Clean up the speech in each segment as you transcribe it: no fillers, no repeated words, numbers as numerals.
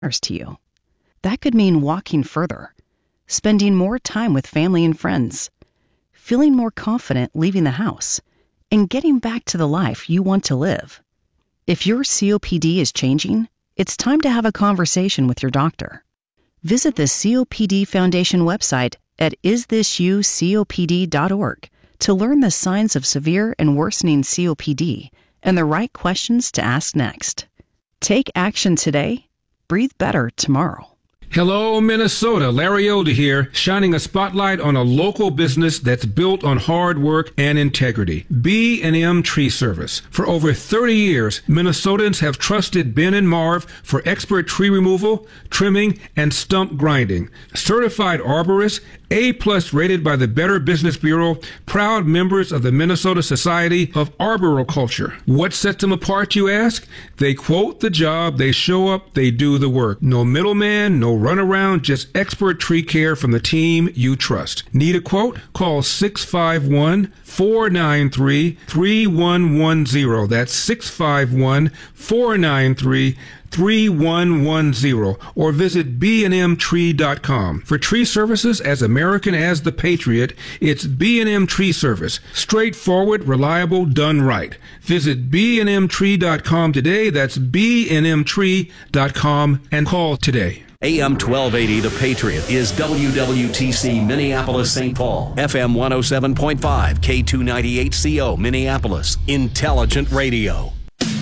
to you. That could mean walking further, spending more time with family and friends, feeling more confident leaving the house, and getting back to the life you want to live. If your COPD is changing, it's time to have a conversation with your doctor. Visit the COPD Foundation website at isthisyoucopd.org to learn the signs of severe and worsening COPD and the right questions to ask next. Take action today. Breathe better tomorrow. Hello, Minnesota. Larry Elder here, shining a spotlight on a local business that's built on hard work and integrity. B&M Tree Service. For over 30 years, Minnesotans have trusted Ben and Marv for expert tree removal, trimming, and stump grinding. Certified arborists, A+ rated by the Better Business Bureau, proud members of the Minnesota Society of Arboriculture. What sets them apart, you ask? They quote the job, they show up, they do the work. No middleman, no runaround, just expert tree care from the team you trust. Need a quote? Call 651-493-3110. That's 651-493-3110, or visit bnmtree.com. For tree services as American as the Patriot, it's B&M Tree Service. Straightforward, reliable, done right. Visit bnmtree.com today. That's bnmtree.com, and call today. AM 1280, The Patriot, is WWTC Minneapolis, St. Paul. FM 107.5, K298CO, Minneapolis. Intelligent radio.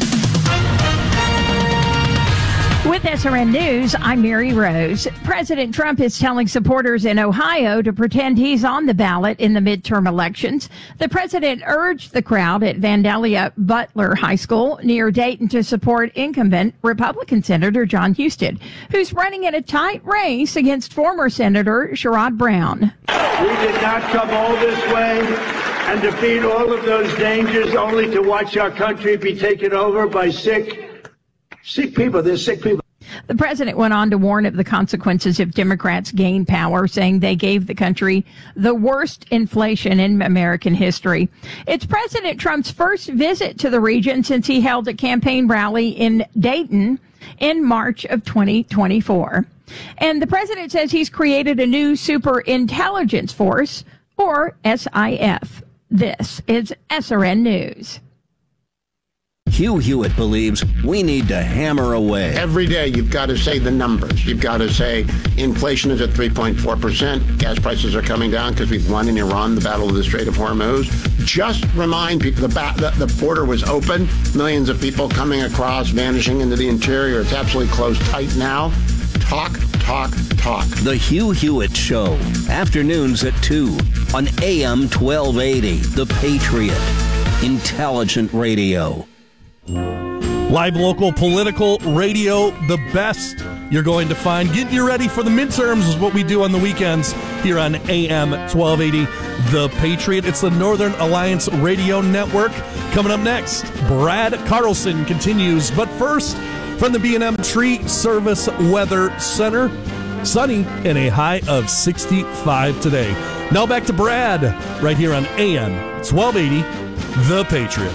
With SRN News, I'm Mary Rose. President Trump is telling supporters in Ohio to pretend he's on the ballot in the midterm elections. The president urged the crowd at Vandalia Butler High School near Dayton to support incumbent Republican Senator John Husted, who's running in a tight race against former Senator Sherrod Brown. We did not come all this way and defeat all of those dangers only to watch our country be taken over by sick people. They're sick people. The president went on to warn of the consequences if Democrats gain power, saying they gave the country the worst inflation in American history. It's President Trump's first visit to the region since he held a campaign rally in Dayton in March of 2024. And the president says he's created a new super intelligence force, or SIF. This is SRN News. Hugh Hewitt believes we need to hammer away. Every day you've got to say the numbers. You've got to say inflation is at 3.4%. Gas prices are coming down because we've won in Iran the battle of the Strait of Hormuz. Just remind people the border was open. Millions of people coming across, vanishing into the interior. It's absolutely closed tight now. Talk. The Hugh Hewitt Show. Afternoons at 2 on AM 1280. The Patriot. Intelligent radio. Live local political radio, the best you're going to find. Getting you ready for the midterms is what we do on the weekends here on AM 1280, The Patriot. It's the Northern Alliance Radio Network. Coming up next, Brad Carlson continues. But first, from the B&M Tree Service Weather Center, sunny and a high of 65 today. Now back to Brad right here on AM 1280, The Patriot.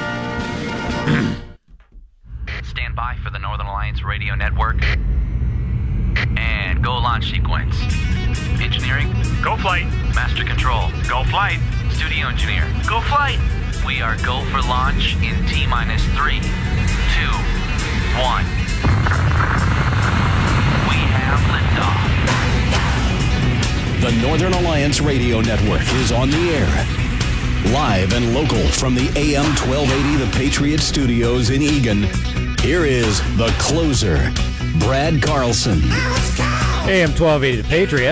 Stand by for the Northern Alliance Radio Network. And go launch sequence. Engineering, go flight. Master control, go flight. Studio engineer, go flight. We are go for launch in T-minus 3, 2, 1. We have liftoff. The Northern Alliance Radio Network is on the air. Live and local from the AM 1280 The Patriot Studios in Eagan, here is the closer, Brad Carlson. AM 1280 The Patriot.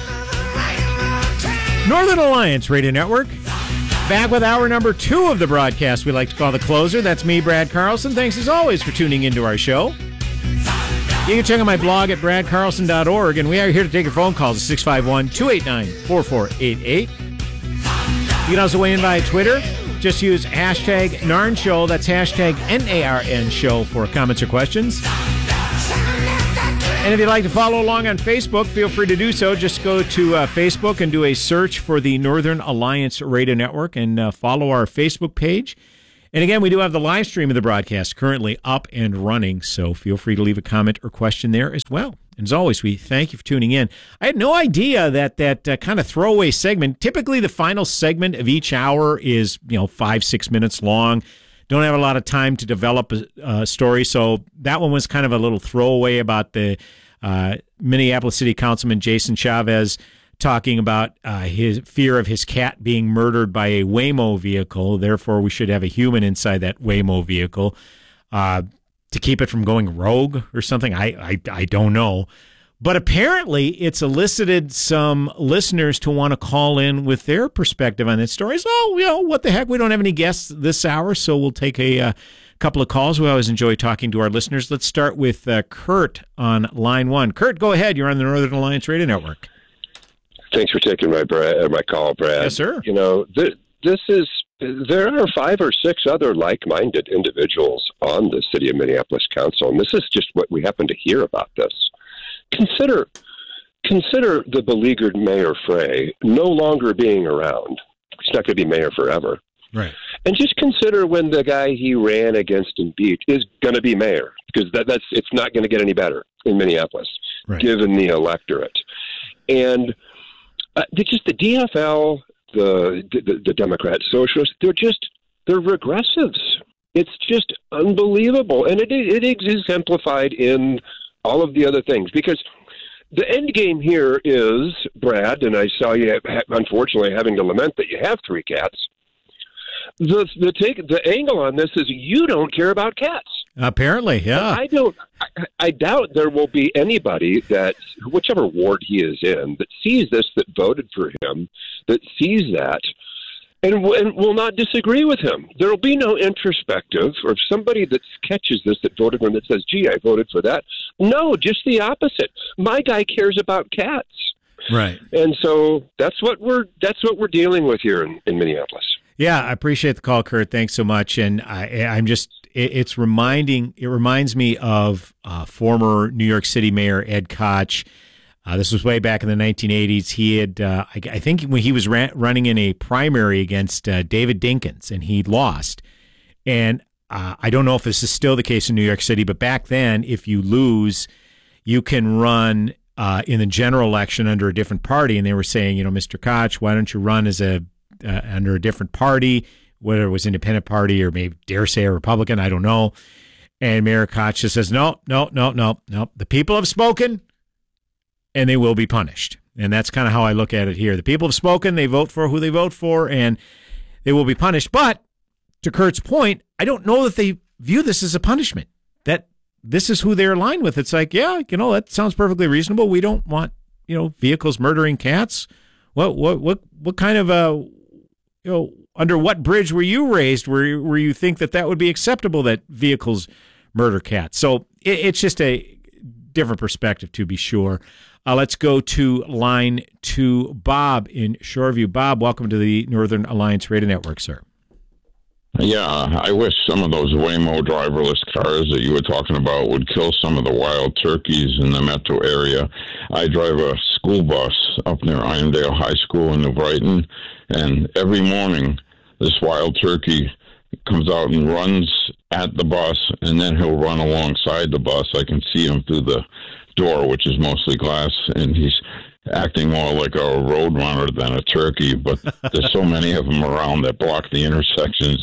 Northern Alliance Radio Network. Back with hour number 2 of the broadcast we like to call The Closer. That's me, Brad Carlson. Thanks as always for tuning into our show. You can check out my blog at bradcarlson.org, and we are here to take your phone calls at 651-289-4488. You can also weigh in via Twitter. Just use hashtag NARN Show. That's hashtag NARN Show for comments or questions. And if you'd like to follow along on Facebook, feel free to do so. Just go to Facebook and do a search for the Northern Alliance Radio Network and follow our Facebook page. And again, we do have the live stream of the broadcast currently up and running, so feel free to leave a comment or question there as well. And as always, we thank you for tuning in. I had no idea that kind of throwaway segment, typically the final segment of each hour is 5-6 minutes long. Don't have a lot of time to develop a story, so that one was kind of a little throwaway about the Minneapolis City Councilman Jason Chavez talking about his fear of his cat being murdered by a Waymo vehicle. Therefore, we should have a human inside that Waymo vehicle to keep it from going rogue or something. I don't know. But apparently, it's elicited some listeners to want to call in with their perspective on this story. So, what the heck? We don't have any guests this hour, so we'll take a couple of calls. We always enjoy talking to our listeners. Let's start with Kurt on line 1. Kurt, go ahead. You're on the Northern Alliance Radio Network. Thanks for taking my call, Brad. Yes, sir. There are 5 or 6 other like-minded individuals on the City of Minneapolis Council, and this is just what we happen to hear about this. Consider the beleaguered Mayor Frey no longer being around. He's not going to be mayor forever. Right. And just consider when the guy he ran against in Beach is going to be mayor, because it's not going to get any better in Minneapolis, given the electorate. And just the DFL, the Democrat Socialists, they're regressives. It's just unbelievable. And it is exemplified in all of the other things, because the end game here is, Brad, and I saw you, unfortunately, having to lament that you have 3 cats. The angle on this is you don't care about cats. Apparently, yeah. I doubt there will be anybody that, whichever ward he is in, that sees this, that voted for him, that sees that, and will not disagree with him. There will be no introspective, or somebody that catches this, that voted for him, that says, gee, I voted for that. No, just the opposite. My guy cares about cats. Right. And so that's what we're dealing with here in Minneapolis. Yeah, I appreciate the call, Kurt. Thanks so much. And it reminds me of former New York City Mayor Ed Koch. This was way back in the 1980s. He had, I think when he was running in a primary against David Dinkins, and he lost. And I don't know if this is still the case in New York City, but back then, if you lose, you can run in the general election under a different party. And they were saying, Mr. Koch, why don't you run as under a different party, whether it was independent party or maybe dare say a Republican, I don't know. And Mayor Koch just says, no. The people have spoken, and they will be punished. And that's kind of how I look at it here. The people have spoken, they vote for who they vote for, and they will be punished. But to Kurt's point, I don't know that they view this as a punishment, that this is who they're aligned with. It's like, that sounds perfectly reasonable. We don't want, vehicles murdering cats. What kind of under what bridge were you raised where you think that would be acceptable, that vehicles murder cats? So it's just a different perspective, to be sure. Let's go to line 2, Bob in Shoreview. Bob, welcome to the Northern Alliance Radio Network, sir. Yeah, I wish some of those Waymo driverless cars that you were talking about would kill some of the wild turkeys in the metro area. I drive a school bus up near Irondale High School in New Brighton, and every morning this wild turkey comes out and runs at the bus, and then he'll run alongside the bus. I can see him through the door, which is mostly glass, and he's acting more like a road runner than a turkey, but there's so many of them around that block the intersections,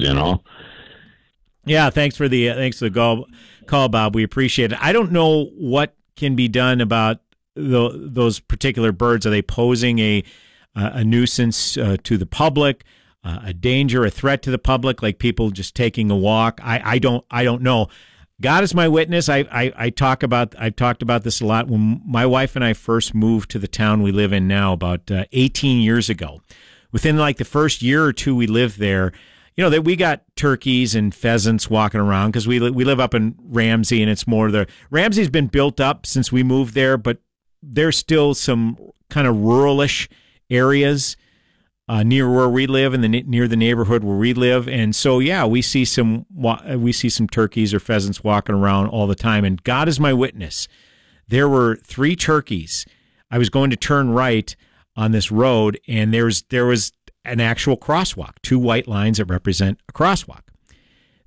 Yeah, thanks for the call, Bob. We appreciate it. I don't know what can be done about those particular birds. Are they posing a nuisance to the public, a danger, a threat to the public, like people just taking a walk? I don't know. God is my witness. I've talked about this a lot. When my wife and I first moved to the town we live in now, about 18 years ago, within like the first year or two we lived there, that we got turkeys and pheasants walking around, because we live up in Ramsey, and it's more Ramsey's been built up since we moved there, but there's still some kind of ruralish areas near where we live, and near the neighborhood where we live. And so, we see some turkeys or pheasants walking around all the time. And God is my witness. There were 3 turkeys. I was going to turn right on this road, and there was an actual crosswalk, 2 white lines that represent a crosswalk.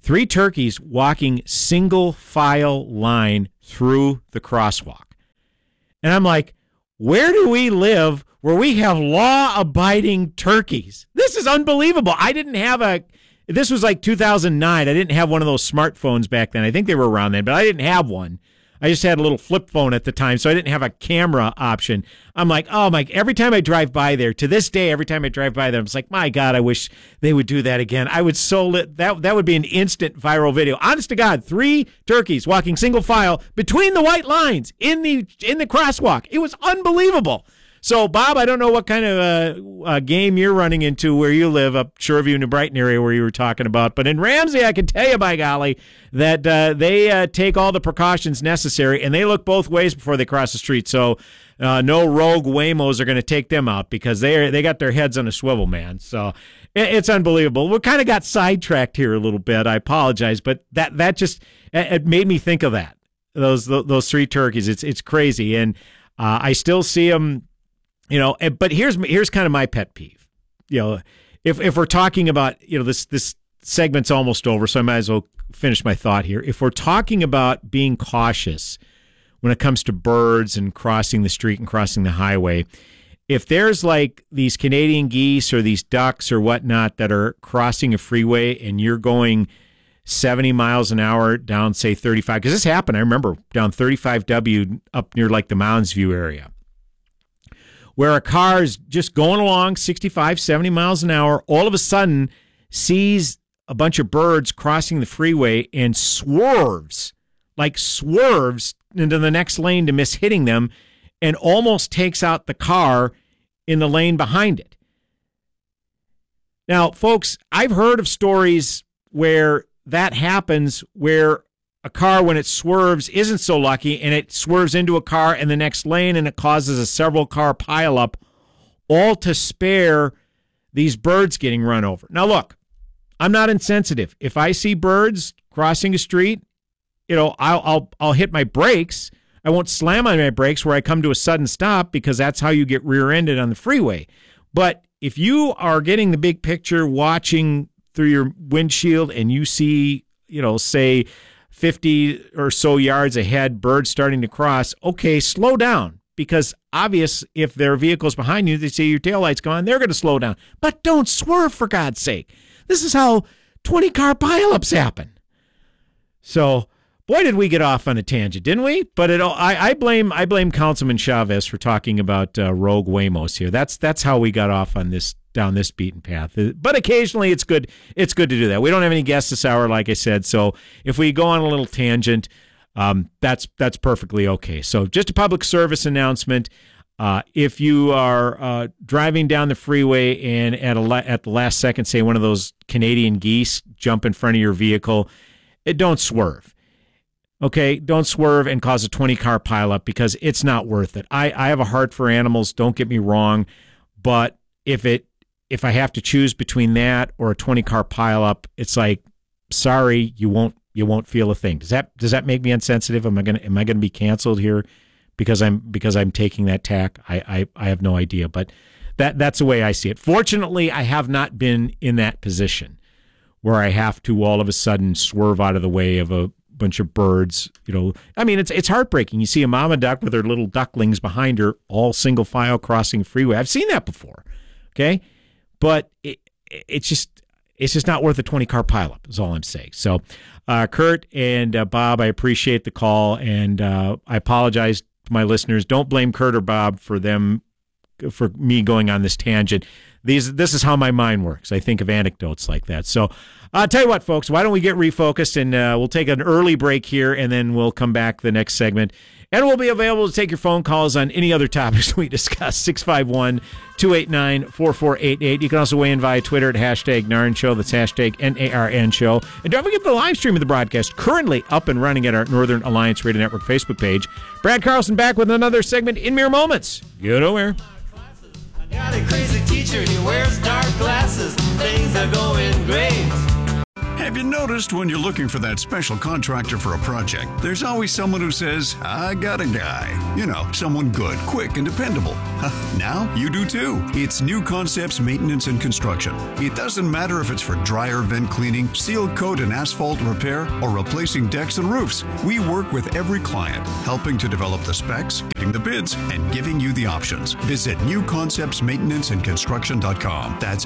3 turkeys walking single file line through the crosswalk. And I'm like, where do we live where we have law-abiding turkeys? This is unbelievable. This was like 2009. I didn't have one of those smartphones back then. I think they were around then, but I didn't have one. I just had a little flip phone at the time, so I didn't have a camera option. I'm like, oh my, every time I drive by there, to this day, every time I drive by there, I'm just like, my God, I wish they would do that again. I would that would be an instant viral video. Honest to God, 3 turkeys walking single file between the white lines in the crosswalk. It was unbelievable. So, Bob, I don't know what kind of game you're running into where you live, up Shoreview, New Brighton area where you were talking about. But in Ramsey, I can tell you, by golly, that they take all the precautions necessary, and they look both ways before they cross the street. So no rogue Waymos are going to take them out because they got their heads on a swivel, man. So it's unbelievable. We kind of got sidetracked here a little bit. I apologize, but that just it made me think of that. Those 3 turkeys. It's crazy, and I still see them. You know, but here's kind of my pet peeve. You know, if we're talking about, you know, this segment's almost over, so I might as well finish my thought here. If we're talking about being cautious when it comes to birds and crossing the street and crossing the highway, if there's like these Canadian geese or these ducks or whatnot that are crossing a freeway and you're going 70 miles an hour down, say 35, because this happened, I remember, down 35W up near like the Mounds View area, where a car is just going along 65, 70 miles an hour, all of a sudden sees a bunch of birds crossing the freeway and swerves into the next lane to miss hitting them and almost takes out the car in the lane behind it. Now, folks, I've heard of stories where that happens, where a car, when it swerves, isn't so lucky, and it swerves into a car in the next lane, and it causes a several-car pileup, all to spare these birds getting run over. Now, look, I'm not insensitive. If I see birds crossing a street, you know, I'll hit my brakes. I won't slam on my brakes where I come to a sudden stop, because that's how you get rear-ended on the freeway. But if you are getting the big picture, watching through your windshield, and you see, you know, say 50 or so yards ahead, birds starting to cross, okay, slow down, because obvious, if there are vehicles behind you, they see your taillights go on, they're going to slow down. But don't swerve, for God's sake. This is how 20-car pileups happen. So, boy, did we get off on a tangent, didn't we? But I blame Councilman Chavez for talking about rogue Waymos here. That's how we got off on this, down this beaten path. But occasionally it's good to do that. We don't have any guests this hour, like I said, so if we go on a little tangent, that's perfectly okay. So just a public service announcement. If you are driving down the freeway and at the last second, say one of those Canadian geese jump in front of your vehicle, don't swerve. Okay, don't swerve and cause a 20-car pileup, because it's not worth it. I have a heart for animals, don't get me wrong, but if I have to choose between that or a 20-car pileup, it's like, sorry, you won't feel a thing. Does that make me insensitive? Am I gonna be canceled here because I'm taking that tack? I have no idea, but that's the way I see it. Fortunately, I have not been in that position where I have to all of a sudden swerve out of the way of a bunch of birds. You know, I mean, it's heartbreaking. You see a mama duck with her little ducklings behind her, all single file crossing freeway. I've seen that before. Okay, but it's just not worth a 20-car pileup, is all I'm saying. So, Kurt and Bob, I appreciate the call, and I apologize to my listeners. Don't blame Kurt or Bob for me going on this tangent. This is how my mind works. I think of anecdotes like that. So I'll tell you what, folks, why don't we get refocused, and we'll take an early break here, and then we'll come back the next segment. And we'll be available to take your phone calls on any other topics we discuss, 651-289-4488. You can also weigh in via Twitter at #NARN Show. That's #NARN Show. And don't forget the live stream of the broadcast, currently up and running at our Northern Alliance Radio Network Facebook page. Brad Carlson back with another segment in mere moments. Get nowhere. Got a crazy teacher, he wears dark glasses, things are going great. Have you noticed when you're looking for that special contractor for a project, there's always someone who says, I got a guy. You know, someone good, quick, and dependable. Now you do too. It's New Concepts Maintenance and Construction. It doesn't matter if it's for dryer vent cleaning, seal coat and asphalt repair, or replacing decks and roofs. We work with every client, helping to develop the specs, getting the bids, and giving you the options. Visit newconceptsmaintenanceandconstruction.com. That's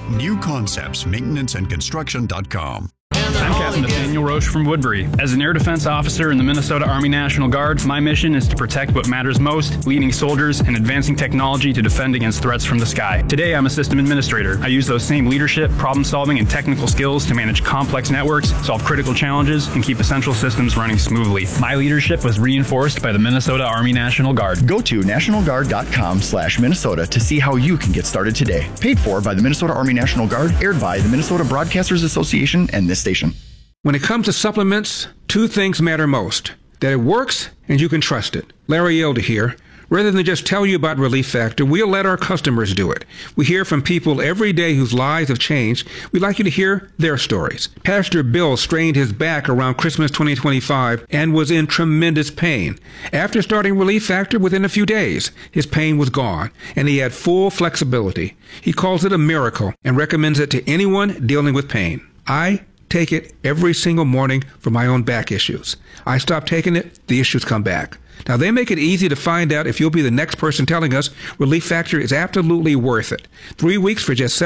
newconceptsmaintenanceandconstruction.com. I'm Captain Nathaniel Roche from Woodbury. As an air defense officer in the Minnesota Army National Guard, my mission is to protect what matters most, leading soldiers and advancing technology to defend against threats from the sky. Today, I'm a system administrator. I use those same leadership, problem-solving, and technical skills to manage complex networks, solve critical challenges, and keep essential systems running smoothly. My leadership was reinforced by the Minnesota Army National Guard. Go to nationalguard.com/Minnesota to see how you can get started today. Paid for by the Minnesota Army National Guard, aired by the Minnesota Broadcasters Association and this station. When it comes to supplements, two things matter most: that it works and you can trust it. Larry Elder here. Rather than just tell you about Relief Factor, we'll let our customers do it. We hear from people every day whose lives have changed. We'd like you to hear their stories. Pastor Bill strained his back around Christmas 2025 and was in tremendous pain. After starting Relief Factor, within a few days, his pain was gone, and he had full flexibility. He calls it a miracle and recommends it to anyone dealing with pain. I take it every single morning for my own back issues. I stop taking it, the issues come back. Now, they make it easy to find out if you'll be the next person telling us Relief Factor is absolutely worth it. 3 weeks for just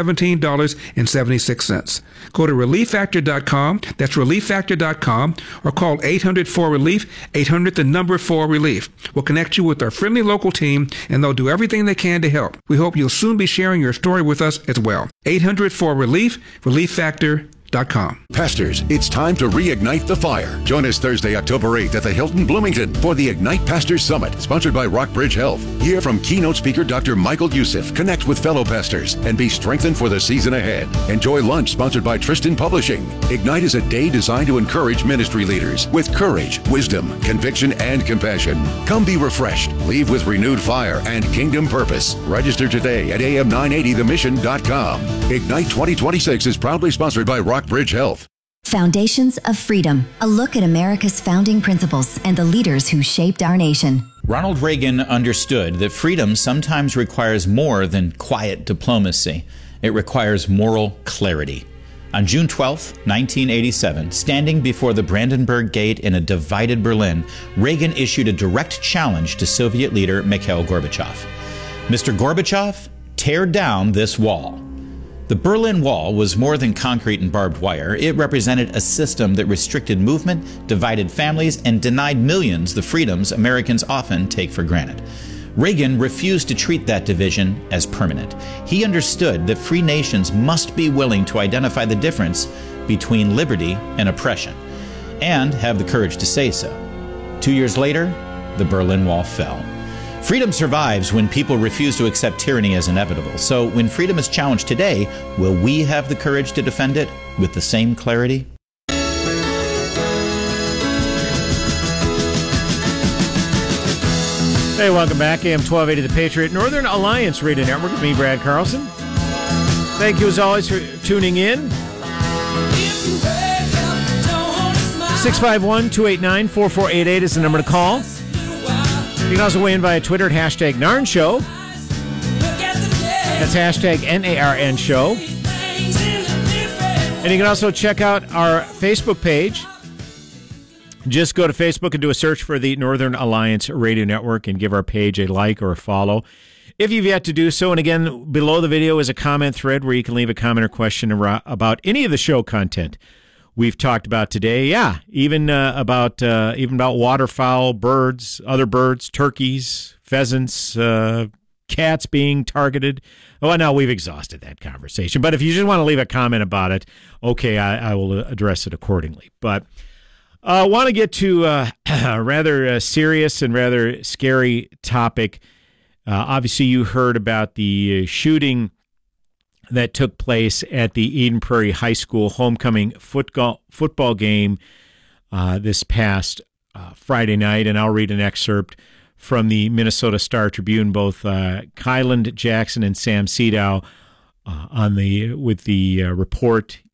$17.76. Go to ReliefFactor.com, that's ReliefFactor.com, or call 800-4RELIEF, 800-4RELIEF. We'll connect you with our friendly local team, and they'll do everything they can to help. We hope you'll soon be sharing your story with us as well. 800-4RELIEF, ReliefFactor.com. Pastors, it's time to reignite the fire. Join us Thursday, October 8th at the Hilton Bloomington for the Ignite Pastors Summit, sponsored by Rockbridge Health. Hear from keynote speaker Dr. Michael Youssef, connect with fellow pastors, and be strengthened for the season ahead. Enjoy lunch sponsored by Tristan Publishing. Ignite is a day designed to encourage ministry leaders with courage, wisdom, conviction, and compassion. Come be refreshed, leave with renewed fire and kingdom purpose. Register today at am980themission.com. Ignite 2026 is proudly sponsored by Rockbridge Health. Foundations of Freedom, a look at America's founding principles and the leaders who shaped our nation. Ronald Reagan understood that freedom sometimes requires more than quiet diplomacy. It requires moral clarity. On June 12, 1987, standing before the Brandenburg Gate in a divided Berlin, Reagan issued a direct challenge to Soviet leader Mikhail Gorbachev. Mr. Gorbachev, tear down this wall. The Berlin Wall was more than concrete and barbed wire. It represented a system that restricted movement, divided families, and denied millions the freedoms Americans often take for granted. Reagan refused to treat that division as permanent. He understood that free nations must be willing to identify the difference between liberty and oppression, and have the courage to say so. 2 years later, the Berlin Wall fell. Freedom survives when people refuse to accept tyranny as inevitable. So when freedom is challenged today, will we have the courage to defend it with the same clarity? Hey, welcome back. AM 1280 The Patriot, Northern Alliance Radio Network with me, Brad Carlson. Thank you as always for tuning in. 651-289-4488 is the number to call. You can also weigh in via Twitter at hashtag Narn Show. That's hashtag NARN Show. And you can also check out our Facebook page. Just go to Facebook and do a search for the Northern Alliance Radio Network and give our page a like or a follow if you've yet to do so. And again, below the video is a comment thread where you can leave a comment or question about any of the show content we've talked about today. Yeah, even about waterfowl, birds, other birds, turkeys, pheasants, cats being targeted. Well, now we've exhausted that conversation. But if you just want to leave a comment about it, okay, I will address it accordingly. But I want to get to a rather serious and rather scary topic. Obviously, you heard about the shooting that took place at the Eden Prairie High School homecoming football game this past Friday night, and I'll read an excerpt from the Minnesota Star-Tribune. Both Kyland Jackson and Sam Sedow with the report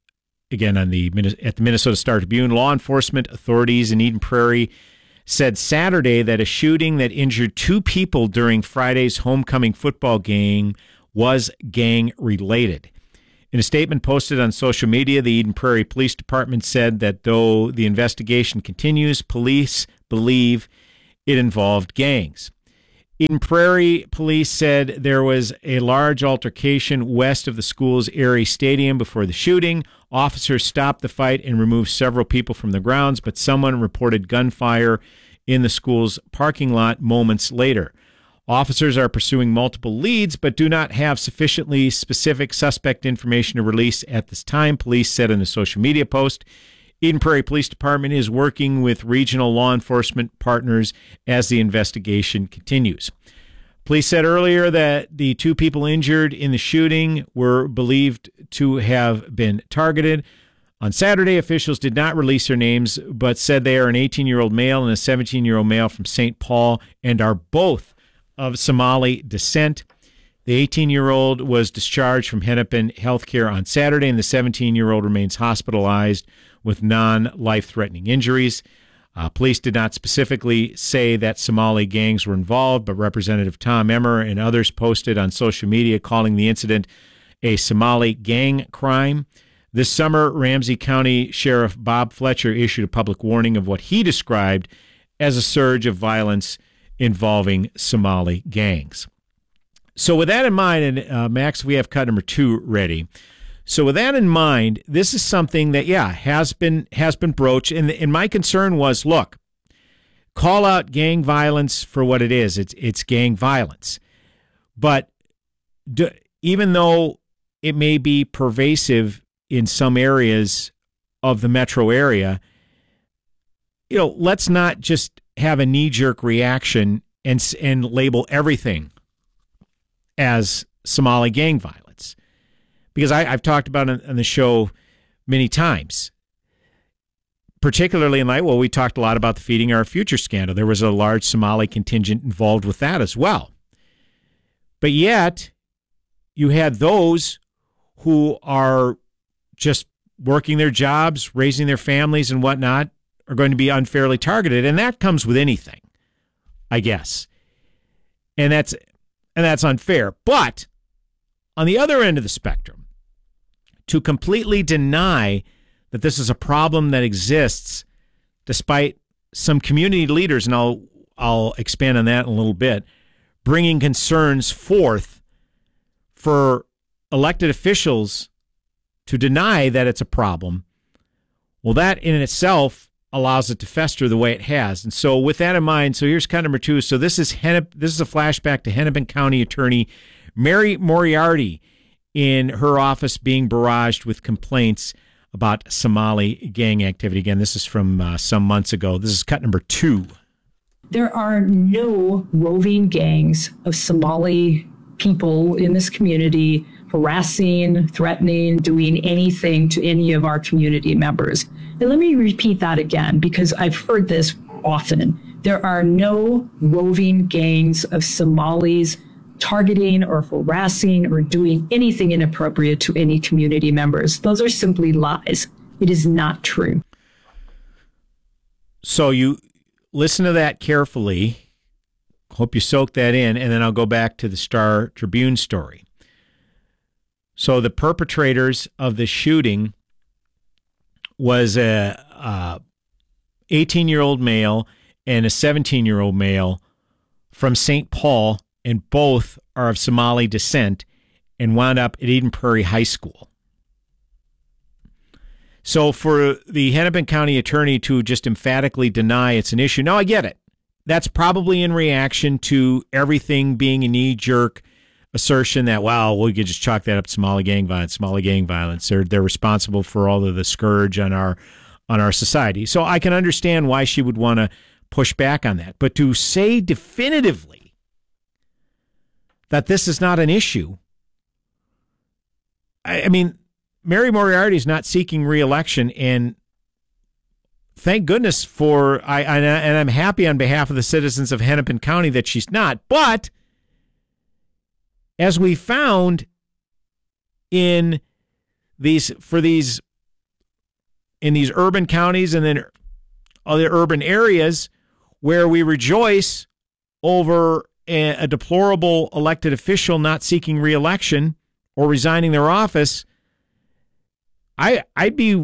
again at the Minnesota Star-Tribune. Law enforcement authorities in Eden Prairie said Saturday that a shooting that injured 2 people during Friday's homecoming football game was gang-related. In a statement posted on social media, the Eden Prairie Police Department said that though the investigation continues, police believe it involved gangs. Eden Prairie police said there was a large altercation west of the school's Erie Stadium before the shooting. Officers stopped the fight and removed several people from the grounds, but someone reported gunfire in the school's parking lot moments later. Officers are pursuing multiple leads, but do not have sufficiently specific suspect information to release at this time, police said in a social media post. Eden Prairie Police Department is working with regional law enforcement partners as the investigation continues. Police said earlier that the 2 people injured in the shooting were believed to have been targeted. On Saturday, officials did not release their names, but said they are an 18-year-old male and a 17-year-old male from St. Paul and are both of Somali descent. The 18-year-old was discharged from Hennepin Healthcare on Saturday, and the 17-year-old remains hospitalized with non-life-threatening injuries. Police did not specifically say that Somali gangs were involved, but Representative Tom Emmer and others posted on social media calling the incident a Somali gang crime. This summer, Ramsey County Sheriff Bob Fletcher issued a public warning of what he described as a surge of violence involving Somali gangs. So with that in mind, and Max, we have cut number 2 ready. So with that in mind, this is something that, has been broached. And my concern was, look, call out gang violence for what it is. It's gang violence. But even though it may be pervasive in some areas of the metro area, let's not just have a knee-jerk reaction and label everything as Somali gang violence. Because I've talked about it on the show many times, particularly in light, we talked a lot about the Feeding Our Future scandal. There was a large Somali contingent involved with that as well. But yet, you had those who are just working their jobs, raising their families and whatnot, are going to be unfairly targeted. And that comes with anything, I guess. And that's unfair. But on the other end of the spectrum, to completely deny that this is a problem that exists, despite some community leaders, and I'll expand on that in a little bit, bringing concerns forth for elected officials to deny that it's a problem, well, that in itself allows it to fester the way it has. And so with that in mind, so here's cut number 2. So this is a flashback to Hennepin County Attorney Mary Moriarty in her office being barraged with complaints about Somali gang activity. Again, this is from some months ago. This is cut number 2. There are no roving gangs of Somali people in this community harassing, threatening, doing anything to any of our community members. And let me repeat that again, because I've heard this often. There are no roving gangs of Somalis targeting or harassing or doing anything inappropriate to any community members. Those are simply lies. It is not true. So you listen to that carefully. Hope you soak that in, and then I'll go back to the Star Tribune story. So the perpetrators of the shooting was a 18-year-old male and a 17-year-old male from St. Paul, and both are of Somali descent and wound up at Eden Prairie High School. So for the Hennepin County attorney to just emphatically deny it's an issue, now I get it. That's probably in reaction to everything being a knee-jerk assertion that, we could just chalk that up to Somali gang violence. They're responsible for all of the scourge on our society. So I can understand why she would want to push back on that. But to say definitively that this is not an issue, I mean, Mary Moriarty is not seeking re-election, and thank goodness and I'm happy on behalf of the citizens of Hennepin County that she's not. But as we found for these in these urban counties and then other urban areas where we rejoice over a deplorable elected official not seeking re-election or resigning their office, I'd be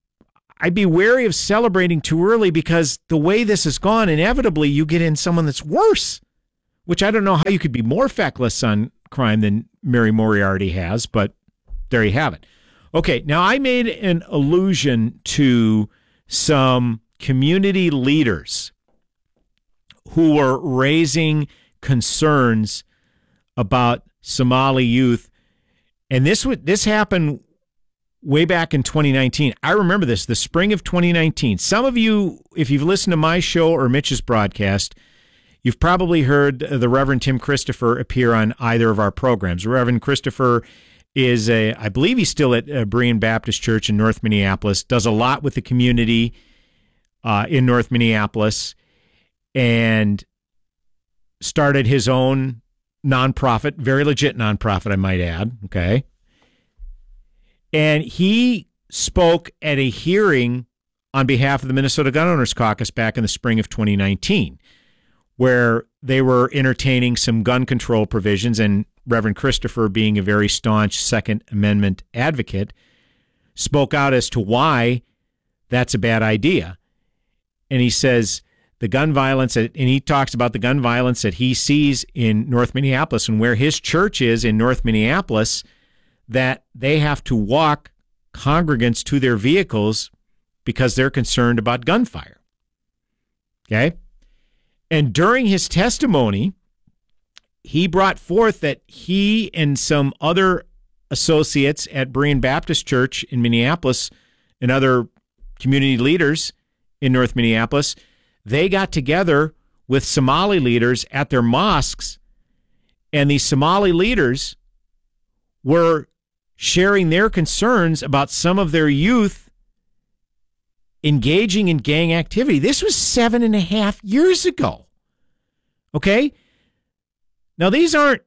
wary of celebrating too early, because the way this has gone, inevitably you get in someone that's worse, which I don't know how you could be more feckless on crime than Mary Moriarty has, but there you have it. Okay, now I made an allusion to some community leaders who were raising concerns about Somali youth, and this happened way back in 2019. I remember this, the spring of 2019. Some of you, if you've listened to my show or Mitch's broadcast, you've probably heard the Reverend Tim Christopher appear on either of our programs. Reverend Christopher is I believe he's still at Berean Baptist Church in North Minneapolis, does a lot with the community in North Minneapolis, and started his own nonprofit, very legit nonprofit, I might add, okay? And he spoke at a hearing on behalf of the Minnesota Gun Owners Caucus back in the spring of 2019, where they were entertaining some gun control provisions, and Reverend Christopher, being a very staunch Second Amendment advocate, spoke out as to why that's a bad idea. And he says the gun violence, and he talks about the gun violence that he sees in North Minneapolis and where his church is in North Minneapolis, that they have to walk congregants to their vehicles because they're concerned about gunfire. Okay? And during his testimony, he brought forth that he and some other associates at Berean Baptist Church in Minneapolis and other community leaders in North Minneapolis, they got together with Somali leaders at their mosques, and these Somali leaders were sharing their concerns about some of their youth engaging in gang activity. This was 7.5 years ago. Okay? Now, these aren't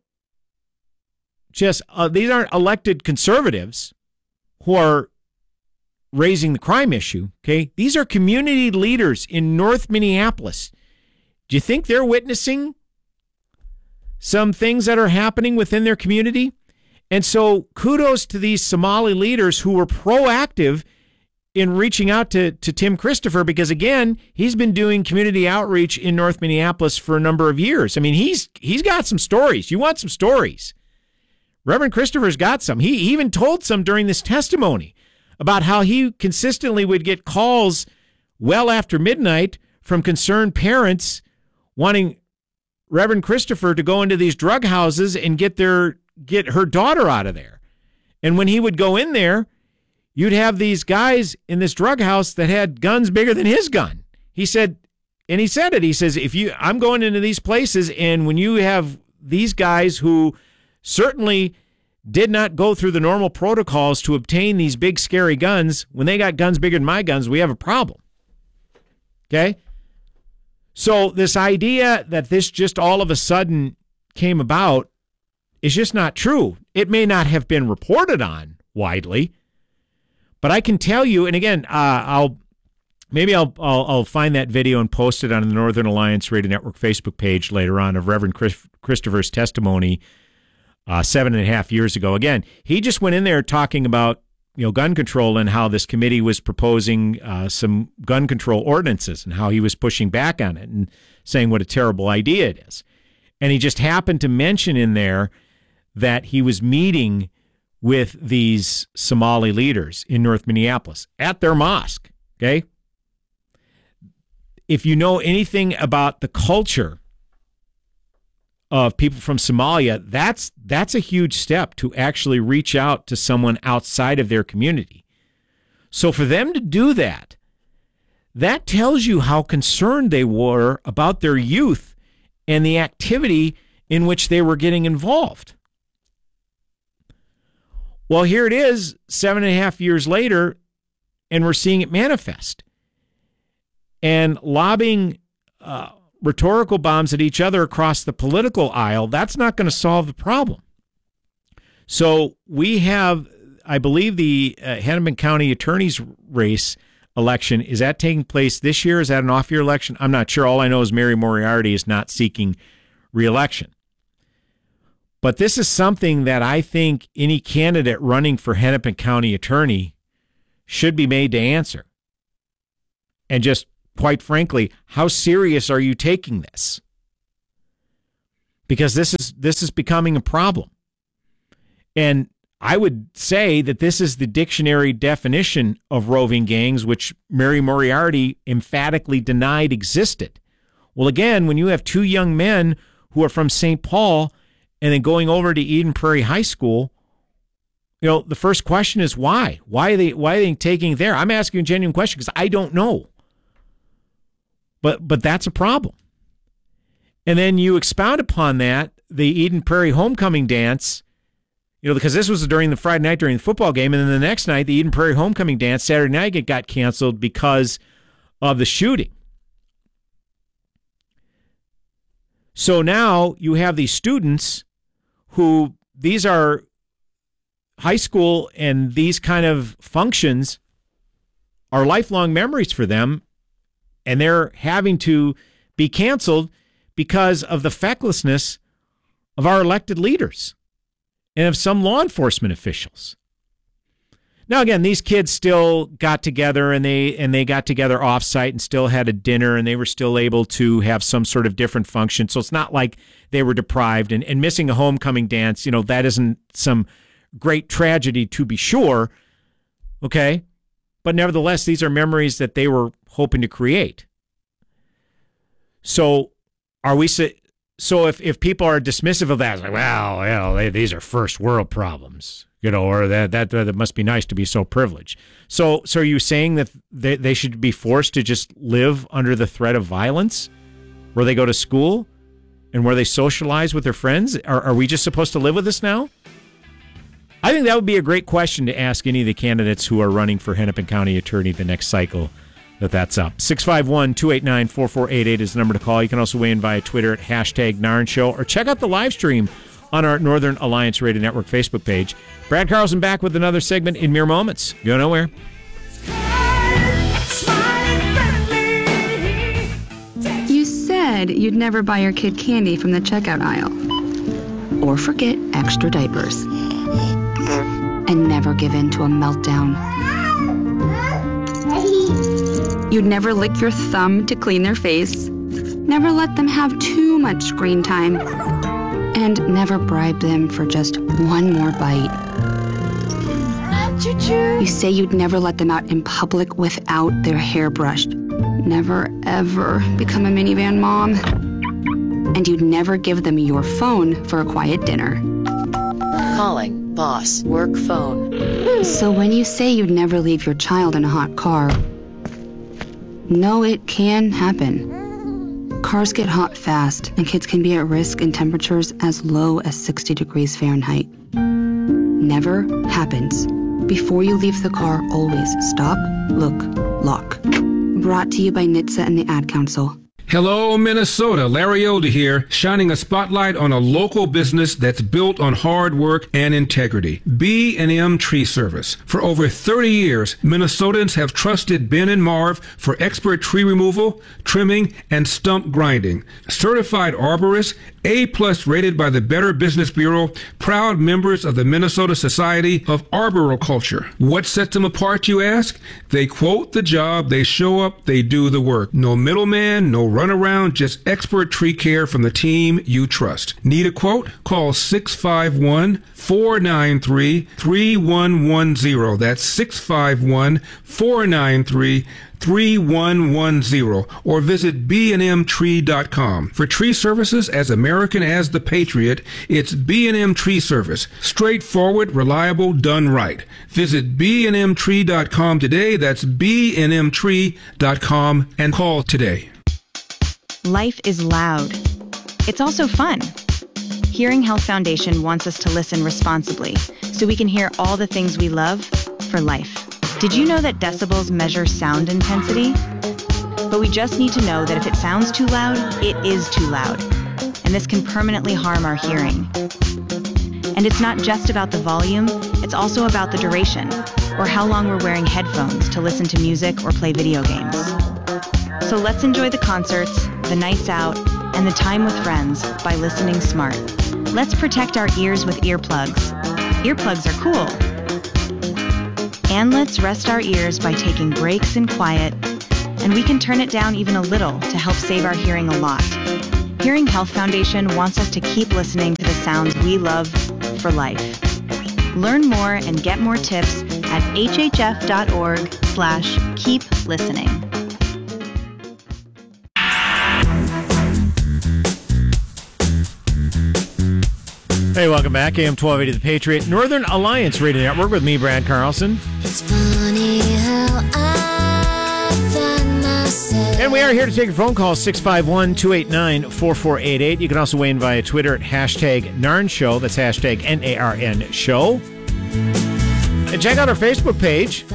elected conservatives who are raising the crime issue, okay? These are community leaders in North Minneapolis. Do you think they're witnessing some things that are happening within their community? And so kudos to these Somali leaders who were proactive in reaching out to Tim Christopher, because, again, he's been doing community outreach in North Minneapolis for a number of years. I mean, he's got some stories. You want some stories. Reverend Christopher's got some. He even told some during this testimony about how he consistently would get calls well after midnight from concerned parents wanting Reverend Christopher to go into these drug houses and get her daughter out of there. And when he would go in there, you'd have these guys in this drug house that had guns bigger than his gun. He said, and he said it, he says, I'm going into these places, and when you have these guys who certainly did not go through the normal protocols to obtain these big, scary guns, when they got guns bigger than my guns, we have a problem. Okay? So this idea that this just all of a sudden came about is just not true. It may not have been reported on widely, but I can tell you, and again, I'll find that video and post it on the Northern Alliance Radio Network Facebook page later on of Reverend Christopher's testimony 7.5 years ago. Again, he just went in there talking about gun control and how this committee was proposing some gun control ordinances and how he was pushing back on it and saying what a terrible idea it is. And he just happened to mention in there that he was meeting with these Somali leaders in North Minneapolis at their mosque, okay? If you know anything about the culture of people from Somalia, that's a huge step to actually reach out to someone outside of their community. So for them to do that, that tells you how concerned they were about their youth and the activity in which they were getting involved. Well, here it is 7.5 years later, and we're seeing it manifest. And lobbing rhetorical bombs at each other across the political aisle, that's not going to solve the problem. So we have, I believe, the Hennepin County attorney's race election. Is that taking place this year? Is that an off-year election? I'm not sure. All I know is Mary Moriarty is not seeking re-election. But this is something that I think any candidate running for Hennepin County attorney should be made to answer. And just, quite frankly, how serious are you taking this? Because this is becoming a problem. And I would say that this is the dictionary definition of roving gangs, which Mary Moriarty emphatically denied existed. Well, again, when you have two young men who are from St. Paul and then going over to Eden Prairie High School, you know, the first question is why? Why are they taking it there? I'm asking a genuine question because I don't know. But that's a problem. And then you expound upon that, the Eden Prairie homecoming dance, you know, because this was during the Friday night during the football game, and then the next night, the Eden Prairie homecoming dance, Saturday night, it got canceled because of the shooting. So now you have these students who, these are high school, and these kind of functions are lifelong memories for them, and they're having to be canceled because of the fecklessness of our elected leaders and of some law enforcement officials. Now, again, these kids still got together, and they got together off-site and still had a dinner, and they were still able to have some sort of different function. So it's not like they were deprived. And missing a homecoming dance, you know, that isn't some great tragedy, to be sure, okay? But nevertheless, these are memories that they were hoping to create. So if people are dismissive of that, it's like, well, these are first world problems, you know, or that must be nice to be so privileged. So are you saying that they should be forced to just live under the threat of violence, where they go to school and where they socialize with their friends? Are we just supposed to live with this now? I think that would be a great question to ask any of the candidates who are running for Hennepin County attorney the next cycle that's up. 651-289-4488 is the number to call. You can also weigh in via Twitter at #NarnShow, or check out the live stream on our Northern Alliance Radio Network Facebook page. Brad Carlson back with another segment in mere moments. Go nowhere. You said you'd never buy your kid candy from the checkout aisle, or forget extra diapers, and never give in to a meltdown. You'd never lick your thumb to clean their face, never let them have too much screen time, and never bribe them for just one more bite. You say you'd never let them out in public without their hair brushed, never ever become a minivan mom, and you'd never give them your phone for a quiet dinner. Calling boss work phone. So when you say you'd never leave your child in a hot car, no, it can happen. Cars get hot fast, and kids can be at risk in temperatures as low as 60 degrees Fahrenheit. Never happens. Before you leave the car, always stop, look, lock. Brought to you by NHTSA and the Ad Council. Hello, Minnesota. Larry Elder here, shining a spotlight on a local business that's built on hard work and integrity. B&M Tree Service. For over 30 years, Minnesotans have trusted Ben and Marv for expert tree removal, trimming, and stump grinding. Certified arborists, A+ rated by the Better Business Bureau, proud members of the Minnesota Society of Arboriculture. What sets them apart, you ask? They quote the job, they show up, they do the work. No middleman, no runaround, just expert tree care from the team you trust. Need a quote? Call 651-493-3110. That's 651-493-3110, or visit bnmtree.com. For tree services as American as the Patriot, it's B&M Tree Service. Straightforward, reliable, done right. Visit bnmtree.com today. That's bnmtree.com, and call today. Life is loud. It's also fun. Hearing Health Foundation wants us to listen responsibly so we can hear all the things we love for life. Did you know that decibels measure sound intensity? But we just need to know that if it sounds too loud, it is too loud. And this can permanently harm our hearing. And it's not just about the volume, it's also about the duration, or how long we're wearing headphones to listen to music or play video games. So let's enjoy the concerts, the nights out, and the time with friends by listening smart. Let's protect our ears with earplugs. Earplugs are cool. And let's rest our ears by taking breaks in quiet, and we can turn it down even a little to help save our hearing a lot. Hearing Health Foundation wants us to keep listening to the sounds we love for life. Learn more and get more tips at hhf.org/keep listening. Hey, welcome back. AM 1280 The Patriot, Northern Alliance Radio Network with me, Brad Carlson. It's funny how I find myself. And we are here to take your phone calls, 651-289-4488. You can also weigh in via Twitter at hashtag NARN Show. That's hashtag NARN Show. And check out our Facebook page.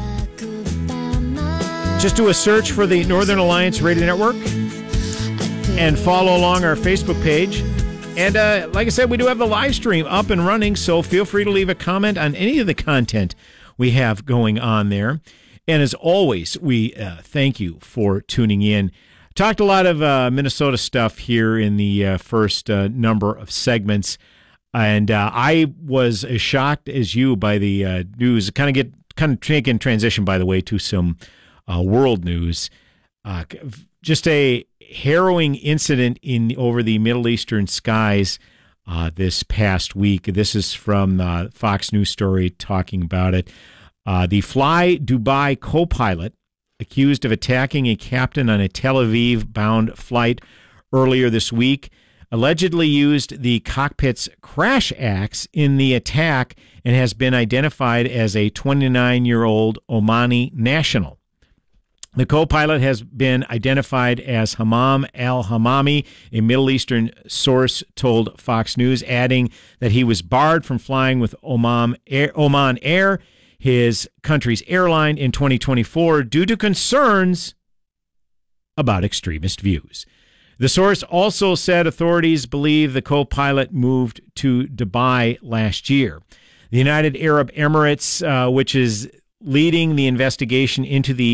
Just do a search for the Northern Alliance Radio Network and follow along our Facebook page. And like I said, we do have the live stream up and running, so feel free to leave a comment on any of the content we have going on there. And as always, we thank you for tuning in. Talked a lot of Minnesota stuff here in the first number of segments, and I was as shocked as you by the news. Kind of taking transition, by the way, to some world news. Just a harrowing incident over the Middle Eastern skies this past week. This is from Fox News story talking about it. The Fly Dubai co-pilot accused of attacking a captain on a Tel Aviv-bound flight earlier this week allegedly used the cockpit's crash axe in the attack and has been identified as a 29-year-old Omani national. The co-pilot has been identified as Hammam al-Hammami, a Middle Eastern source told Fox News, adding that he was barred from flying with Oman Air, his country's airline, in 2024 due to concerns about extremist views. The source also said authorities believe the co-pilot moved to Dubai last year. The United Arab Emirates, which is leading the investigation into the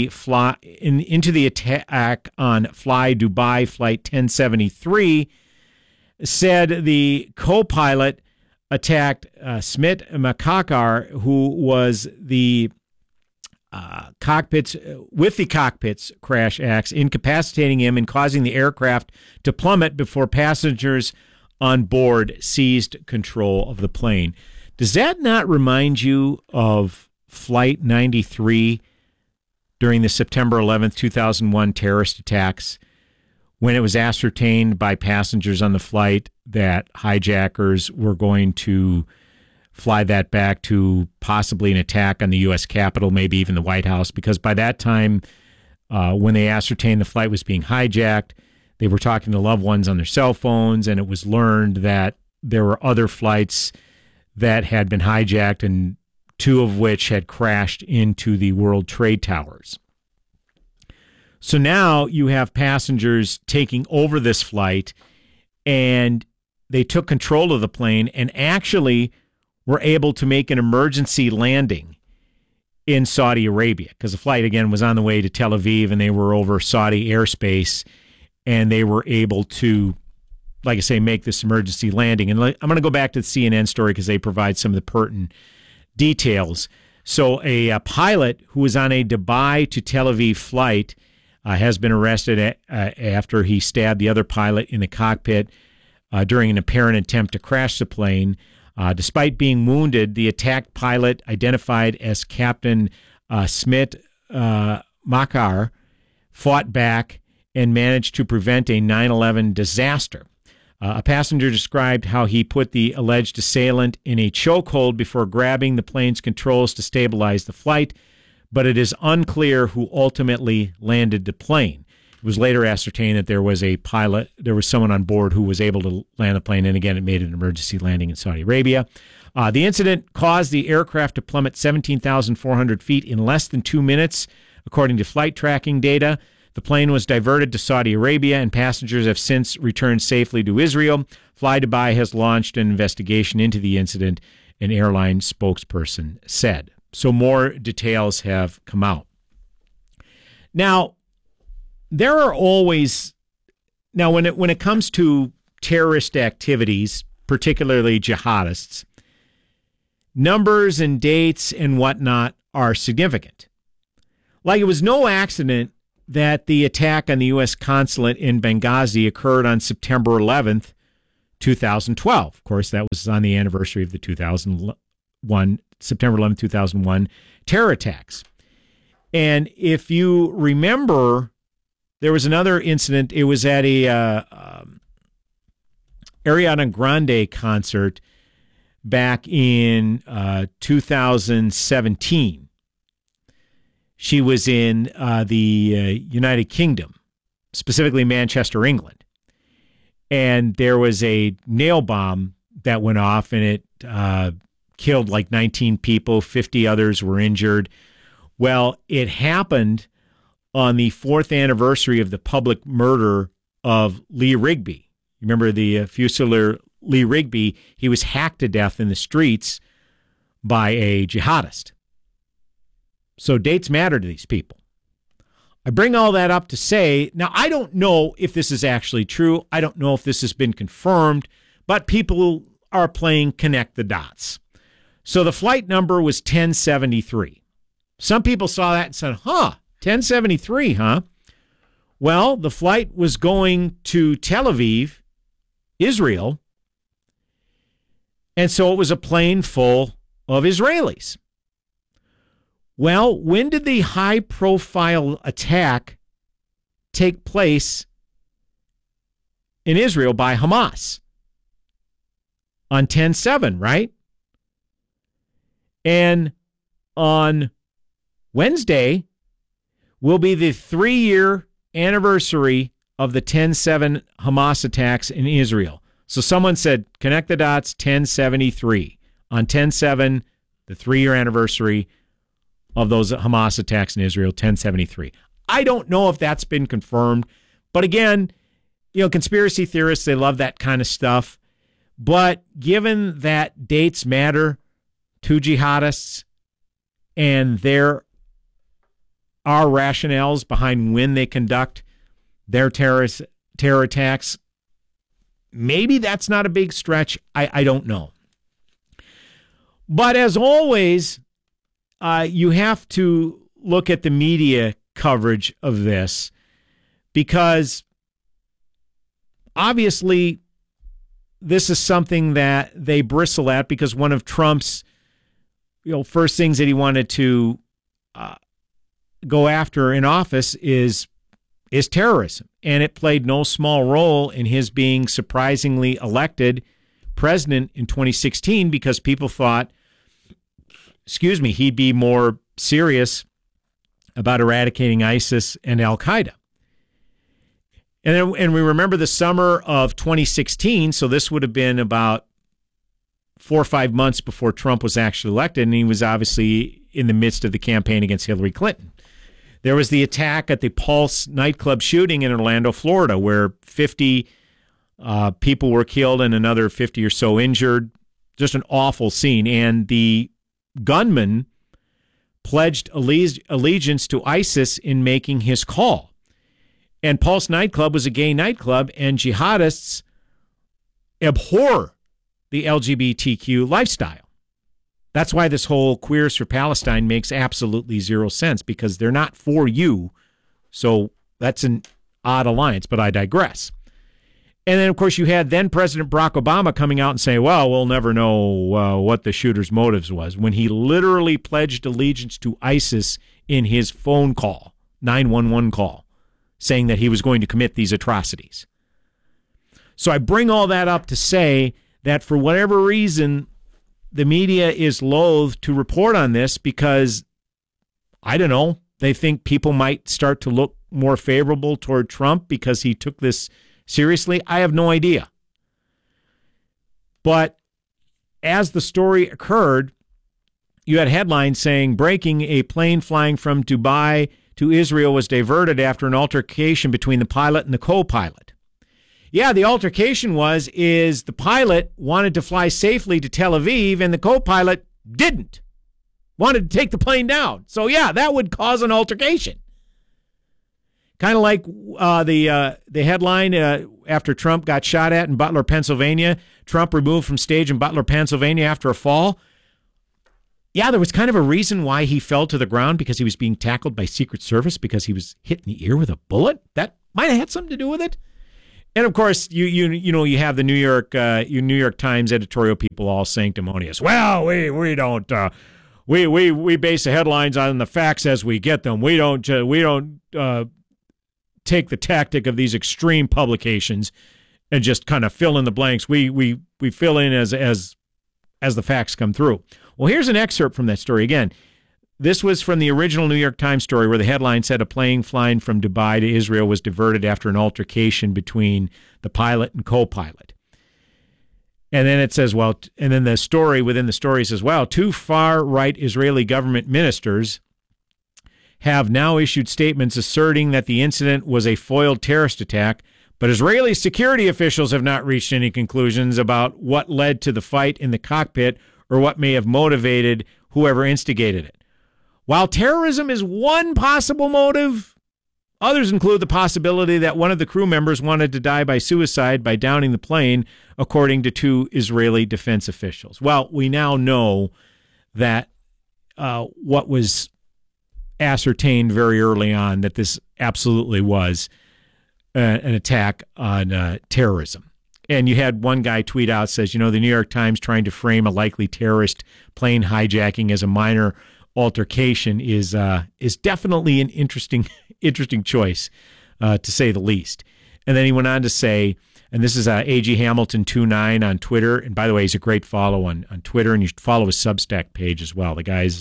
attack on Fly Dubai Flight 1073, said the co-pilot attacked Smit Makakar, who was the cockpit's crash axe, incapacitating him and causing the aircraft to plummet before passengers on board seized control of the plane. Does that not remind you of Flight 93 during the September 11th, 2001 terrorist attacks, when it was ascertained by passengers on the flight that hijackers were going to fly that back to possibly an attack on the U.S. Capitol, maybe even the White House, because by that time, when they ascertained the flight was being hijacked, they were talking to loved ones on their cell phones, and it was learned that there were other flights that had been hijacked, and two of which had crashed into the World Trade Towers. So now you have passengers taking over this flight, and they took control of the plane and actually were able to make an emergency landing in Saudi Arabia, because the flight, again, was on the way to Tel Aviv, and they were over Saudi airspace, and they were able to, like I say, make this emergency landing. And I'm going to go back to the CNN story because they provide some of the pertinent details. So a pilot who was on a Dubai to Tel Aviv flight has been arrested after he stabbed the other pilot in the cockpit during an apparent attempt to crash the plane. Despite being wounded, the attacked pilot, identified as Captain Smit Makar, fought back and managed to prevent a 9/11 disaster. A passenger described how he put the alleged assailant in a chokehold before grabbing the plane's controls to stabilize the flight, but it is unclear who ultimately landed the plane. It was later ascertained that there was someone on board who was able to land the plane, and again, it made an emergency landing in Saudi Arabia. The incident caused the aircraft to plummet 17,400 feet in less than 2 minutes, according to flight tracking data. The plane was diverted to Saudi Arabia, and passengers have since returned safely to Israel. Fly Dubai has launched an investigation into the incident, an airline spokesperson said. So more details have come out. Now, there are always... Now, when it comes to terrorist activities, particularly jihadists, numbers and dates and whatnot are significant. Like, it was no accident that the attack on the U.S. consulate in Benghazi occurred on September 11th, 2012. Of course, that was on the anniversary of the September 11th, 2001 terror attacks. And if you remember, there was another incident. It was at a Ariana Grande concert back in 2017. She was in the United Kingdom, specifically Manchester, England. And there was a nail bomb that went off, and it killed like 19 people. 50 others were injured. Well, it happened on the 4th anniversary of the public murder of Lee Rigby. Remember the Fusilier Lee Rigby? He was hacked to death in the streets by a jihadist. So dates matter to these people. I bring all that up to say, now I don't know if this is actually true. I don't know if this has been confirmed, but people are playing connect the dots. So the flight number was 1073. Some people saw that and said, 1073, huh? Well, the flight was going to Tel Aviv, Israel, and so it was a plane full of Israelis. Well, when did the high-profile attack take place in Israel by Hamas? On 10/7, right? And on Wednesday will be the 3-year anniversary of the 10/7 Hamas attacks in Israel. So someone said, connect the dots, 1073. On 10/7, the 3-year anniversary of those Hamas attacks in Israel, 1073. I don't know if that's been confirmed, but again, conspiracy theorists, they love that kind of stuff. But given that dates matter to jihadists and there are rationales behind when they conduct their terror attacks, maybe that's not a big stretch. I don't know. But as always, you have to look at the media coverage of this, because obviously this is something that they bristle at, because one of Trump's first things that he wanted to go after in office is terrorism. And it played no small role in his being surprisingly elected president in 2016, because people thought, he'd be more serious about eradicating ISIS and Al-Qaeda. And we remember the summer of 2016, so this would have been about 4 or 5 months before Trump was actually elected, and he was obviously in the midst of the campaign against Hillary Clinton. There was the attack at the Pulse nightclub shooting in Orlando, Florida, where 50 people were killed and another 50 or so injured. Just an awful scene. And the gunman pledged allegiance to ISIS in making his call. And Pulse nightclub was a gay nightclub, and jihadists abhor the LGBTQ lifestyle. That's why this whole Queers for Palestine makes absolutely zero sense, because they're not for you. So that's an odd alliance, but I digress. And then, of course, you had then President Barack Obama coming out and saying, well, we'll never know what the shooter's motives was, when he literally pledged allegiance to ISIS in his phone call, 911 call, saying that he was going to commit these atrocities. So I bring all that up to say that for whatever reason, the media is loath to report on this, because, I don't know, they think people might start to look more favorable toward Trump because he took this seriously. I have no idea. But as the story occurred, you had headlines saying, breaking, a plane flying from Dubai to Israel was diverted after an altercation between the pilot and the co-pilot. Yeah, the altercation is the pilot wanted to fly safely to Tel Aviv and the co-pilot didn't. Wanted to take the plane down. So yeah, that would cause an altercation. Kind of like the headline after Trump got shot at in Butler, Pennsylvania. Trump removed from stage in Butler, Pennsylvania after a fall. Yeah, there was kind of a reason why he fell to the ground, because he was being tackled by Secret Service because he was hit in the ear with a bullet. That might have had something to do with it. And of course, you have the New York Times editorial people all sanctimonious. Well, we don't we base the headlines on the facts as we get them. We don't take the tactic of these extreme publications and just kind of fill in the blanks. We fill in as the facts come through. Well, here's an excerpt from that story. Again, this was from the original New York Times story where the headline said a plane flying from Dubai to Israel was diverted after an altercation between the pilot and co-pilot. And then it says, and then the story within the story says, two far-right Israeli government ministers have now issued statements asserting that the incident was a foiled terrorist attack, but Israeli security officials have not reached any conclusions about what led to the fight in the cockpit or what may have motivated whoever instigated it. While terrorism is one possible motive, others include the possibility that one of the crew members wanted to die by suicide by downing the plane, according to two Israeli defense officials. Well, we now know that what was ascertained very early on, that this absolutely was an attack on terrorism. And you had one guy tweet out, says, the New York Times trying to frame a likely terrorist plane hijacking as a minor altercation is definitely an interesting choice, to say the least. And then he went on to say, and this is A.G. Hamilton 29 on Twitter. And by the way, he's a great follow on Twitter, and you should follow his Substack page as well. The guy's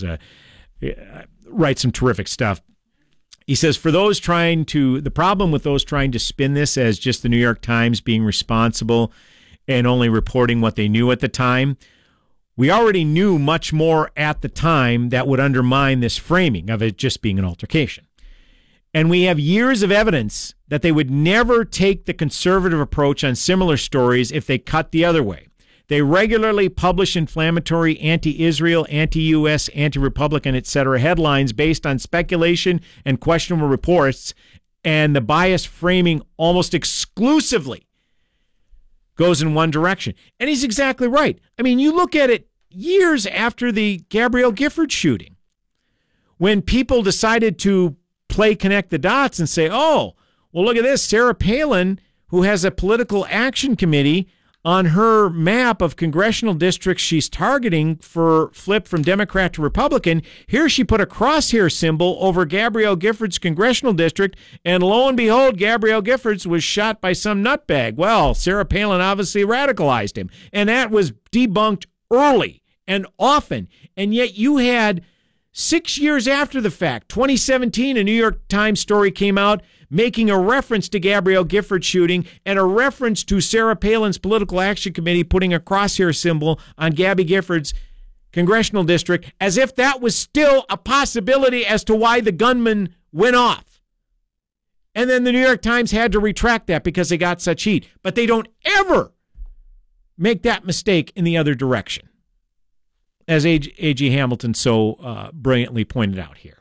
writes some terrific stuff. He says, the problem with those trying to spin this as just the New York Times being responsible and only reporting what they knew at the time, we already knew much more at the time that would undermine this framing of it just being an altercation. And we have years of evidence that they would never take the conservative approach on similar stories if they cut the other way. They regularly publish inflammatory anti-Israel, anti-U.S., anti-Republican, etc. headlines based on speculation and questionable reports, and the bias framing almost exclusively goes in one direction. And he's exactly right. I mean, you look at it years after the Gabrielle Gifford shooting, when people decided to connect the dots and say, oh, well, look at this. Sarah Palin, who has a political action committee, on her map of congressional districts she's targeting for flip from Democrat to Republican, here she put a crosshair symbol over Gabrielle Gifford's congressional district, and lo and behold, Gabrielle Giffords was shot by some nutbag. Well, Sarah Palin obviously radicalized him, and that was debunked early and often. And yet you had 6 years after the fact, 2017, a New York Times story came out making a reference to Gabrielle Gifford shooting and a reference to Sarah Palin's political action committee putting a crosshair symbol on Gabby Gifford's congressional district, as if that was still a possibility as to why the gunman went off. And then the New York Times had to retract that because they got such heat. But they don't ever make that mistake in the other direction, as A.G. Hamilton so brilliantly pointed out here.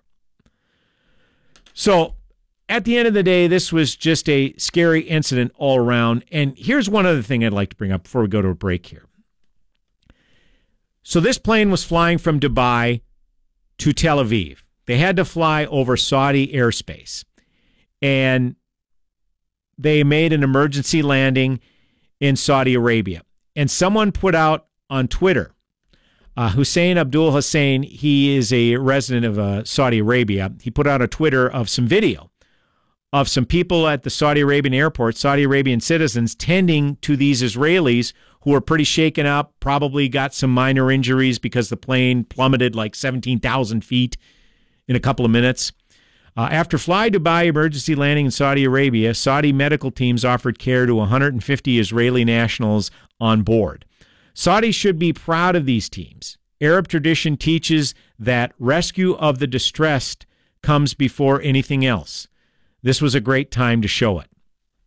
So, at the end of the day, this was just a scary incident all around. And here's one other thing I'd like to bring up before we go to a break here. So this plane was flying from Dubai to Tel Aviv. They had to fly over Saudi airspace. And they made an emergency landing in Saudi Arabia. And someone put out on Twitter, Hussein Abdul Hussein, he is a resident of Saudi Arabia. He put out a Twitter of some video of some people at the Saudi Arabian airport, Saudi Arabian citizens, tending to these Israelis who were pretty shaken up, probably got some minor injuries because the plane plummeted like 17,000 feet in a couple of minutes. After Fly Dubai emergency landing in Saudi Arabia, Saudi medical teams offered care to 150 Israeli nationals on board. Saudis should be proud of these teams. Arab tradition teaches that rescue of the distressed comes before anything else. This was a great time to show it.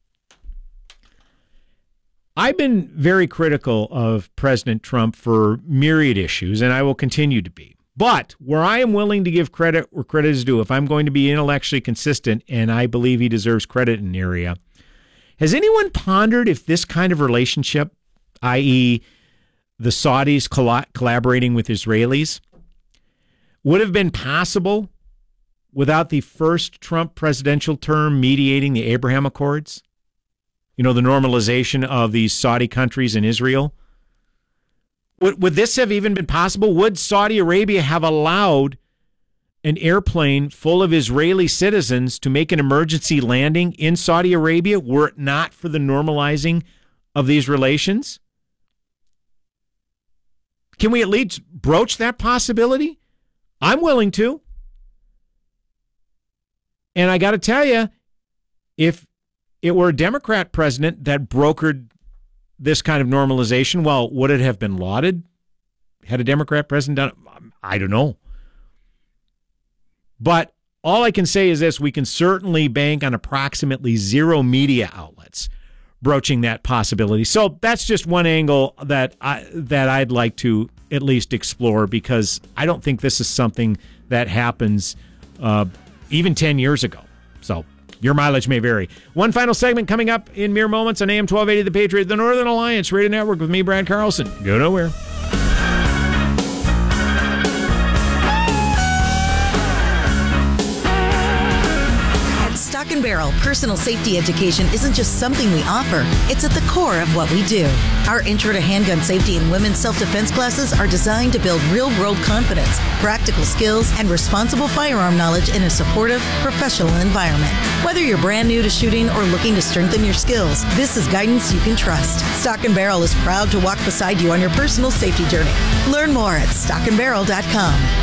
I've been very critical of President Trump for myriad issues, and I will continue to be. But where I am willing to give credit where credit is due, if I'm going to be intellectually consistent, and I believe he deserves credit in an area, has anyone pondered if this kind of relationship, i.e., the Saudis collaborating with Israelis, would have been possible without the first Trump presidential term mediating the Abraham Accords? You know, the normalization of these Saudi countries and Israel. Would this have even been possible? Would Saudi Arabia have allowed an airplane full of Israeli citizens to make an emergency landing in Saudi Arabia were it not for the normalizing of these relations? Can we at least broach that possibility? I'm willing to. And I got to tell you, if it were a Democrat president that brokered this kind of normalization, well, would it have been lauded? Had a Democrat president done it? I don't know. But all I can say is this: we can certainly bank on approximately zero media outlets broaching that possibility. So that's just one angle that I'd like to at least explore, because I don't think this is something that happens even 10 years ago. So your mileage may vary. One final segment coming up in mere moments on AM 1280 The Patriot, the Northern Alliance Radio Network with me, Brad Carlson. Go nowhere. Stock and Barrel personal safety education isn't just something we offer, it's at the core of what we do. Our Intro to Handgun Safety and Women's Self-Defense classes are designed to build real-world confidence, practical skills, and responsible firearm knowledge in a supportive, professional environment. Whether you're brand new to shooting or looking to strengthen your skills, this is guidance you can trust. Stock and Barrel is proud to walk beside you on your personal safety journey. Learn more at stockandbarrel.com.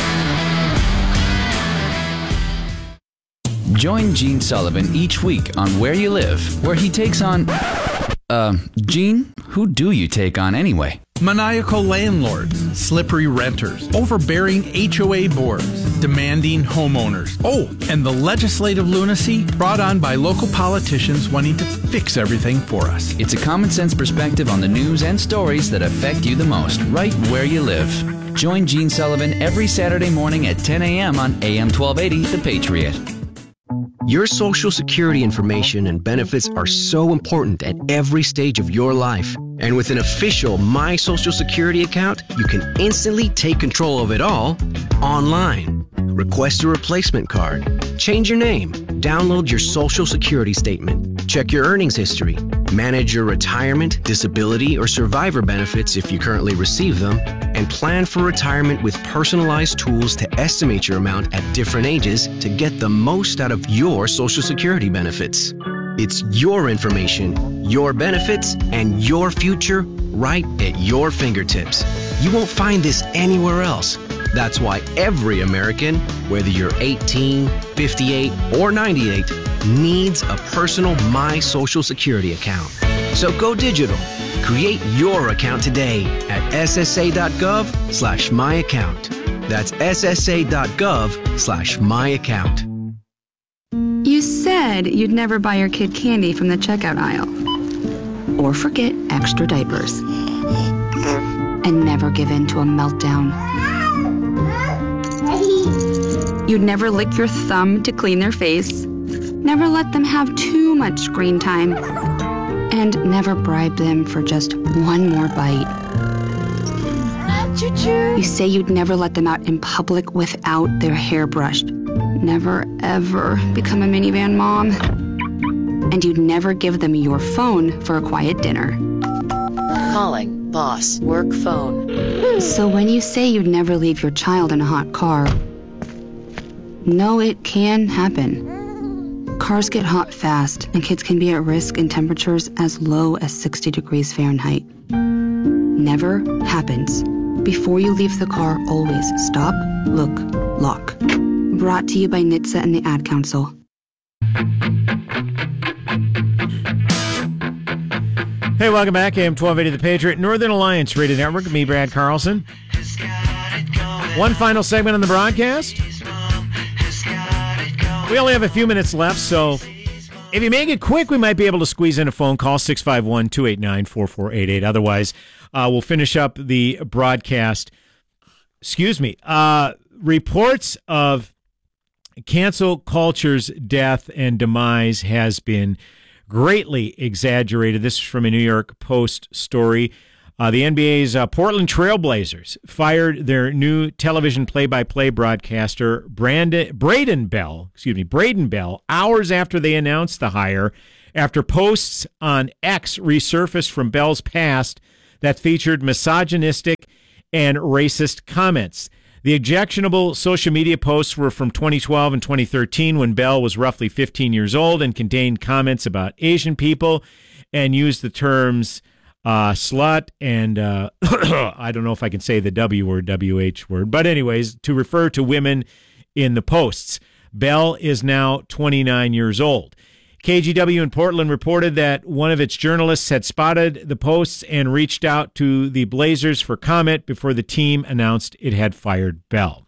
Join Gene Sullivan each week on Where You Live, where he takes on... Gene, who do you take on anyway? Maniacal landlords, slippery renters, overbearing HOA boards, demanding homeowners. Oh, and the legislative lunacy brought on by local politicians wanting to fix everything for us. It's a common sense perspective on the news and stories that affect you the most, right where you live. Join Gene Sullivan every Saturday morning at 10 a.m. on AM 1280 The Patriot. Your Social Security information and benefits are so important at every stage of your life. And with an official My Social Security account, you can instantly take control of it all online. Request a replacement card, change your name, download your Social Security statement, check your earnings history, manage your retirement, disability, or survivor benefits if you currently receive them, and plan for retirement with personalized tools to estimate your amount at different ages to get the most out of your Social Security benefits. It's your information, your benefits, and your future right at your fingertips. You won't find this anywhere else. That's why every American, whether you're 18, 58, or 98, needs a personal My Social Security account. So go digital. Create your account today at ssa.gov/myaccount. That's ssa.gov/myaccount. You said you'd never buy your kid candy from the checkout aisle. Or forget extra diapers. And never give in to a meltdown. You'd never lick your thumb to clean their face. Never let them have too much screen time. And never bribe them for just one more bite. You say you'd never let them out in public without their hair brushed. Never, ever become a minivan mom. And you'd never give them your phone for a quiet dinner. Calling boss work phone. So when you say you'd never leave your child in a hot car, no, it can happen. Cars get hot fast, and kids can be at risk in temperatures as low as 60 degrees Fahrenheit. Never happens. Before you leave the car, always stop, look, lock. Brought to you by NHTSA and the Ad Council. Hey, welcome back. AM 1280 The Patriot, Northern Alliance Radio Network. Me, Brad Carlson. One final segment on the broadcast. We only have a few minutes left, so if you make it quick, we might be able to squeeze in a phone call, 651-289-4488. Otherwise, we'll finish up the broadcast. Excuse me. Reports of cancel culture's death and demise has been greatly exaggerated. This is from a New York Post story. The NBA's Portland Trailblazers fired their new television play-by-play broadcaster, Braden Bell, hours after they announced the hire, after posts on X resurfaced from Bell's past that featured misogynistic and racist comments. The objectionable social media posts were from 2012 and 2013 when Bell was roughly 15 years old and contained comments about Asian people and used the terms slut and I don't know if I can say the W word, WH word, but anyways, to refer to women in the posts. Bell is now 29 years old. KGW in Portland reported that one of its journalists had spotted the posts and reached out to the Blazers for comment before the team announced it had fired Bell.